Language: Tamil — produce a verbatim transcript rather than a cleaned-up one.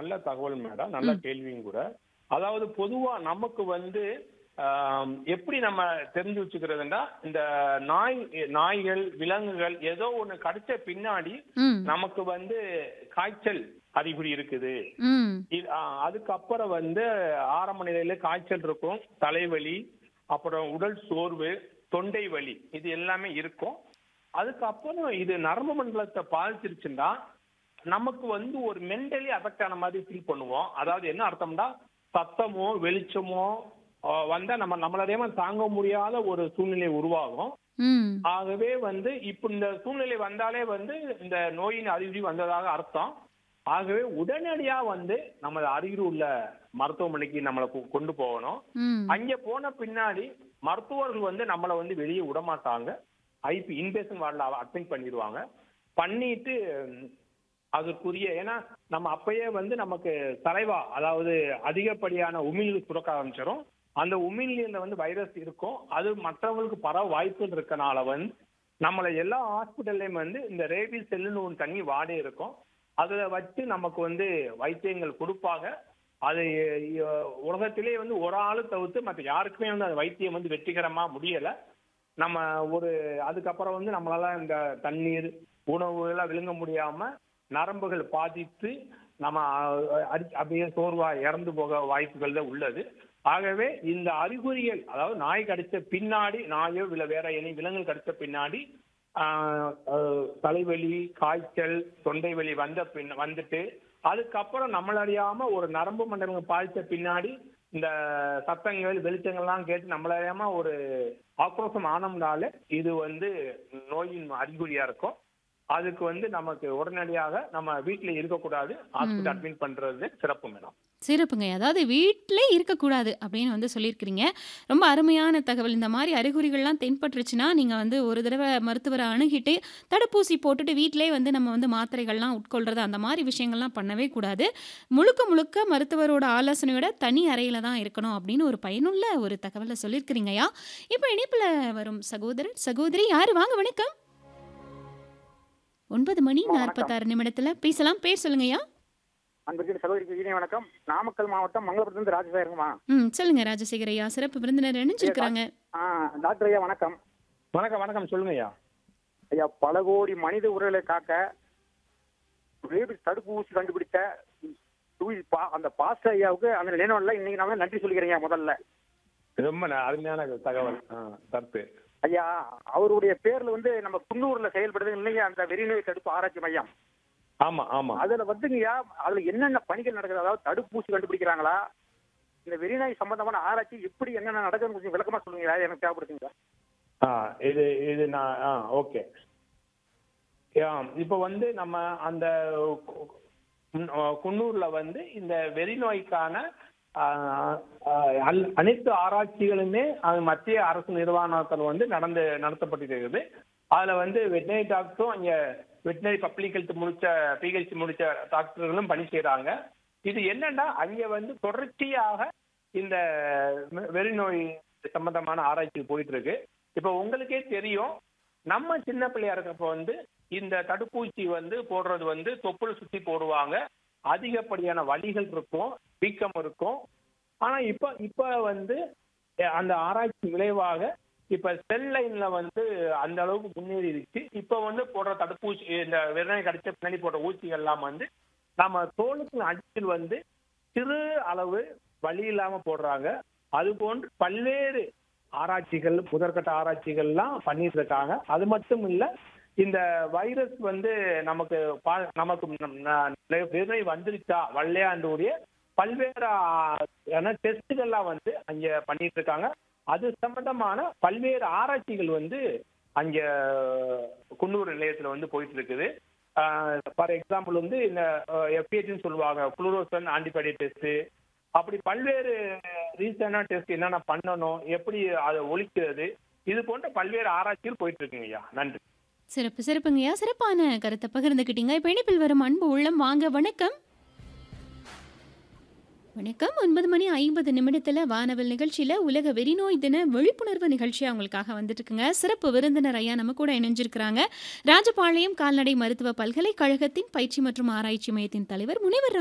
நல்ல தகவல் மேடம். நல்ல ம். கேள்வியும் கூட. அதாவது பொதுவா நமக்கு வந்து ஆம், எப்படி நம்ம தெரிஞ்சு வச்சுக்கிறதுன்னா, இந்த நாய் நாய்கள், விலங்குகள் ஏதோ ஒண்ணு கடிச்ச பின்னாடி ம். நமக்கு வந்து காய்ச்சல் அறிகுறி இருக்குது. ம். இது ஆ, அதுக்கப்புறம் வந்து ஆரம்ப நிலையில காய்ச்சல் இருக்கும், தலைவலி, அப்புறம் உடல் சோர்வு, தொண்டை வலி இது எல்லாமே இருக்கும். அதுக்கப்புறம் இது நரம்பு மண்டலத்தை பாதிச்சிருச்சுன்னா நமக்கு வந்து ஒரு மென்டலி அஃபெக்ட் ஆன மாதிரி ஃபீல் பண்ணுவோம். அதாவது என்ன அர்த்தம்னா, சத்தமோ வெளிச்சமோ ஆ, வந்தா நம்ம நம்மளறியாம தாங்க முடியாத ஒரு சூழ்நிலை உருவாகும். ம். ஆகவே வந்து இப்ப இந்த சூழ்நிலை வந்தாலே வந்து இந்த நோயின் அறிகுறி வந்ததாக அர்த்தம். ஆகவே உடனடியா வந்து நம்ம அருகில் உள்ள மருத்துவமனைக்கு நம்மளை கொ- கொண்டு போகணும். ம். அங்க போன பின்னாடி மருத்துவர்கள் வந்து நம்மளை வந்து வெளியே விட மாட்டாங்க. ஐபி இன்பேஷன் வார்டில் அட்மிட் பண்ணிடுவாங்க. பண்ணிட்டு ம், அதற்குரிய ஏன்னா நம்ம அப்பயே வந்து நமக்கு சலைவா அதாவது அதிகப்படியான உமிழ்நீர் சுரக்க ஆரம்பிச்சிடும். அந்த உமிழ்நீர்ல வந்து வைரஸ் இருக்கும். அது மற்றவங்களுக்கு பரவ வாய்ப்புகள் இருக்கனால வந்து நம்மளை எல்லா ஹாஸ்பிட்டல்லையும் வந்து இந்த ரேபிஸ் செல்லுன்னு ஒன்று தனி வார்டே இருக்கும். அதை வச்சு நமக்கு வந்து வைத்தியங்கள் கொடுப்பாங்க. அது அஹ், உலகத்திலே வந்து ஒரு ஆளு தவிர்த்து மற்ற யாருக்குமே வந்து அந்த வைத்தியம் வந்து வெற்றிகரமா முடியல. நம்ம ஒரு அதுக்கப்புறம் வந்து நம்மளால இந்த தண்ணீர் உணவு எல்லாம் விழுங்க முடியாம நரம்புகள் பாதித்து நம்ம அஹ், அடி- அப்படியே சோர்வா இறந்து போக வாய்ப்புகள் தான் உள்ளது. ஆகவே இந்த அறிகுறிகள் அதாவது நாய் கடிச்ச பின்னாடி நாயோ இல்ல வேற இனி விலங்குகள் கடிச்ச பின்னாடி ஆஹ், அஹ், தலைவலி, காய்ச்சல், தொண்டை வலி வந்த பின் வந்துட்டு அதுக்கப்புறம் நம்மளறியாம ஒரு நரம்பு மண்டலம் பாதிச்ச பின்னாடி இந்த சத்தங்கள் வெளிச்சங்கள்லாம் கேட்டு நம்மளறியாம ஒரு ஆக்ரோஷம் ஆனோம்னாலே இது வந்து நோயின் அறிகுறியா இருக்கும். அதுக்கு வந்து நமக்கு உடனடியாக நம்ம வீட்டுல இருக்கக்கூடாது, ஹாஸ்பிட்டல் ம். அட்மிட் பண்றது சிறப்பு மேடம். சிறப்புங்க. அதாவது வீட்டிலே இருக்கக்கூடாது அப்படின்னு வந்து சொல்லியிருக்கிறீங்க. ரொம்ப அருமையான தகவல். இந்த மாரி அறிகுறிகள்லாம் தென்பட்டுருச்சுன்னா, நீங்க வந்து ஒரு தடவ மருத்துவர அணுகிட்டு, தடுப்பூசி போட்டுட்டு வீட்டிலேயே வந்து நம்ம வந்து மாத்திரைகள்லாம் உட்கொள்றது, அந்த மாரி விஷயங்கள்லாம் பண்ணவே கூடாது. முழுக்க முழுக்க மருத்துவரோட ஆலோசனையோட தனி அறையில தான் இருக்கணும் அப்படின்னு ஒரு பயனுள்ள ஒரு தகவல சொல்லியிருக்கிறீங்கய்யா. இப்ப இணைப்புல வரும் சகோதரர், சகோதரி யாரு? வாங்க வணக்கம். ஒன்பது மணி அம்மா வணக்கம். நாற்பத்தி ஆறு நிமிடத்துல பேசலாம். பேர் சொல்லுங்கய்யா. அன்பிற்கு சகோதரிக்கு இனிய வணக்கம். நாமக்கல் மாவட்டம் மங்களபுரத்திலிருந்து ராஜசேகரமா. ம். சொல்லுங்க ராஜசேகர் ஐயா. சிறப்பு விருந்தினர் ஐயா இணைஞ்சிருக்கிறாங்க. ஆ டாக்டர் ஐயா வணக்கம். வணக்கம் வணக்கம் சொல்லுங்க ஐயா. ஐயா பல கோடி மனித உயிர்களை காக்க ரேபிஸ் தடுப்பு ஊசி கண்டுபிடித்த தூய் பா அந்த பாஸ்டர் ஐயாவுக்கு அந்த நினைவுல இன்னைக்கு நான் நன்றி சொல்லிக்கிறேன் ஐயா முதல்ல. ரொம்ப ந- அருமையான தகவல். ஆ, கருத்து. ஐயா அவருடைய பேர்ல வந்து நம்ம குன்னூர்ல செயல்படுது இல்லையா அந்த வெறிநோய் தடுப்பு ஆராய்ச்சி மையம். ஆமா ஆமா. அதுல வந்துங்கய்யா அதுல என்னென்ன பணிகள் நடக்குது, அதாவது தடுப்பூசி கண்டுபிடிக்கிறாங்களா, இந்த வெறிநாய் சம்பந்தமான ஆராய்ச்சி எப்படி என்னென்ன நடக்குதுன்னு கொஞ்சம் விளக்கமா சொல்லுங்க, எனக்கு தேவைப்படுதுங்க. ஆ, இது இது நான் ஆ ஓகே. இப்போ வந்து நம்ம அந்த கு- குன்- ஆ, குன்னூர்ல வந்து இந்த வெறி நோய்க்கான ஆ, ஆ, அல்- அனைத்து ஆராய்ச்சிகளுமே அது மத்திய அரசு நிறுவனத்தில் வந்து நடந்து நடத்தப்பட்டு இருக்குது. அதுல வந்து வெட்டினரி டாக்டரும் அங்க வெட்டினரி பப்ளிக் ஹெல்த் முடிச்ச பிஹெச்டி முடிச்ச டாக்டர்களும் பணி செய்யறாங்க. இது என்னன்னா அங்க வந்து தொடர்ச்சியாக இந்த வெ- வெறி நோய் சம்பந்தமான ஆராய்ச்சி போயிட்டு இருக்கு. இப்ப உங்களுக்கே தெரியும், நம்ம சின்ன பிள்ளையா இருக்கப்ப வந்து இந்த தடுப்பூசி வந்து போடுறது வந்து தொப்புள் சுத்தி போடுவாங்க. அதிகப்படியான வலிகள் இருக்கும், வீக்கம் இருக்கும். ஆனா இப்ப இப்ப வந்து அஹ், அந்த ஆராய்ச்சி விளைவாக இப்ப செல் லைன்ல வந்து அந்த அளவுக்கு முன்னேறிடுச்சு. இப்ப வந்து போடுற தடுப்பூசி இந்த வெறும் கடிச்ச பின்னாடி போடுற ஊசிகள் எல்லாம் வந்து நம்ம தோலுக்கு அடியில் வந்து சிறு அளவு வலி இல்லாம போடுறாங்க. அது போன்று பல்வேறு ஆராய்ச்சிகள் முதற்கட்ட ஆராய்ச்சிகள்லாம் பண்ணிட்டு இருக்காங்க. அது மட்டும் இல்ல, இந்த வைரஸ் வந்து நமக்கு பா- நமக்கு நம்- ந- வெறுமை வந்துருச்சா வல்லையாண்டுடைய பல்வேறு டெஸ்டுகள்லாம் வந்து அங்க பண்ணிட்டு இருக்காங்க. அது சம்பந்தமான பல்வேறு ஆராய்ச்சிகள் வந்து அங்க குன்னூர் நிலையத்துல வந்து போயிட்டு இருக்குது. ஃபார் எக்ஸாம்பிள் வந்து இந்த எஃப்ஏன்னு சொல்லுவாங்க, புளூரோசன் ஆன்டிபாடி டெஸ்ட், அப்படி பல்வேறு ரீசனா டெஸ்ட் என்னென்ன பண்ணணும், எப்படி அதை ஒழிக்கிறது, இது போன்ற பல்வேறு ஆராய்ச்சிகள் போயிட்டு இருக்குங்க ஐயா. நன்றி. சிறப்பு சிறப்புங்கய்யா. சிறப்பான கருத்தை பகிர்ந்துக்கிட்டீங்க. இப்ப இணைப்பில் வரும் அன்பு உள்ளம் வாங்க வணக்கம். வணக்கம். ஒன்பது மணி ஐம்பது நிமிடத்துல வானவில் நிகழ்ச்சியில உலக வெறிநோய் தின விழிப்புணர்வு நிகழ்ச்சி அவங்களுக்காக வந்துட்டு இருக்குங்க. சிறப்பு விருந்தினர் ஐயா நம்ம கூட இணைஞ்சிருக்கிறாங்க. ராஜபாளையம் கால்நடை மருத்துவ பல்கலைக்கழகத்தின் பயிற்சி மற்றும் ஆராய்ச்சி மையத்தின் தலைவர் முனைவர்